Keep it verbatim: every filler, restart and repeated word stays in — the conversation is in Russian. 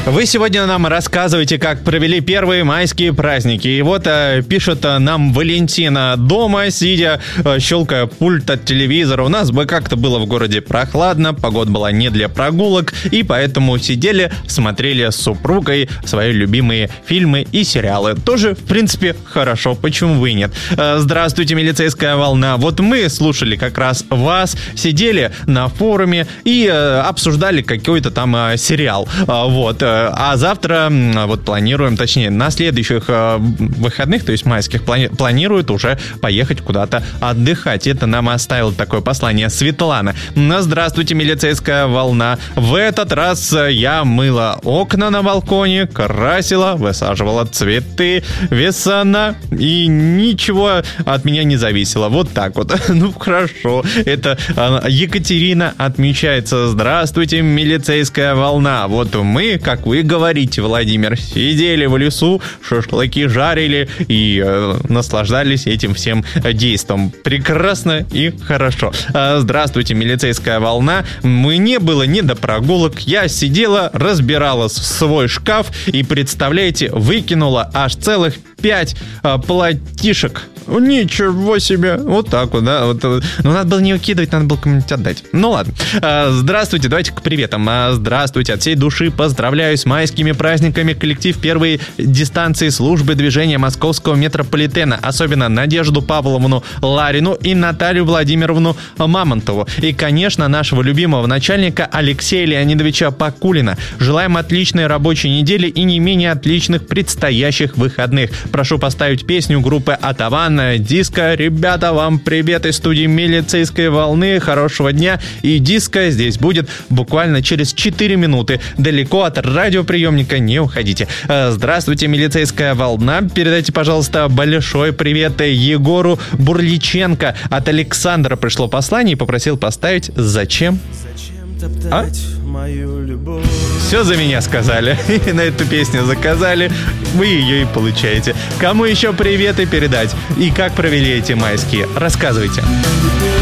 Вы сегодня нам рассказываете, как провели первые майские праздники. И вот э, пишет нам Валентина: дома, сидя, э, щелкая пульт от телевизора. У нас бы как-то было в городе прохладно, погода была не для прогулок, и поэтому сидели, смотрели с супругой свои любимые фильмы и сериалы. Тоже, в принципе, хорошо, почему бы и нет. Э, здравствуйте, милицейская волна. Вот мы слушали как раз вас, сидели на форуме и э, обсуждали какой-то там э, сериал. Э, вот. А завтра вот планируем, точнее, на следующих э, выходных, то есть майских, плани- планируют уже поехать куда-то отдыхать. Это нам оставил такое послание Светлана. Здравствуйте, милицейская волна. В этот раз я мыла окна на балконе, красила, высаживала цветы, весна, и ничего от меня не зависело. Вот так вот. Ну, хорошо. Это Екатерина отмечается. Здравствуйте, милицейская волна. Вот мы, как вы говорите, Владимир, сидели в лесу, шашлыки жарили и э, наслаждались этим всем действом. Прекрасно и хорошо. Э, здравствуйте, милицейская волна. Мне было не до прогулок. Я сидела, разбирала свой шкаф и, представляете, выкинула аж целых пять э, платишек. Ничего себе. Вот так вот, да. Вот, ну, надо было не выкидывать, надо было кому-нибудь отдать. Ну, ладно. Здравствуйте, давайте к приветам. Здравствуйте, от всей души поздравляю с майскими праздниками коллектив первой дистанции службы движения московского метрополитена. Особенно Надежду Павловну Ларину и Наталью Владимировну Мамонтову. И, конечно, нашего любимого начальника Алексея Леонидовича Покулина. Желаем отличной рабочей недели и не менее отличных предстоящих выходных. Прошу поставить песню группы Атаван «Диско». Ребята, вам привет из студии милицейской волны. Хорошего дня. И диско здесь будет буквально через четыре минуты. Далеко от радиоприемника не уходите. Здравствуйте, милицейская волна. Передайте, пожалуйста, большой привет Егору Бурличенко. От Александра пришло послание и попросил поставить «Зачем?». А? Все за меня сказали. И на эту песню заказали. Вы ее и получаете. Кому еще приветы передать? И как провели эти майские? Рассказывайте.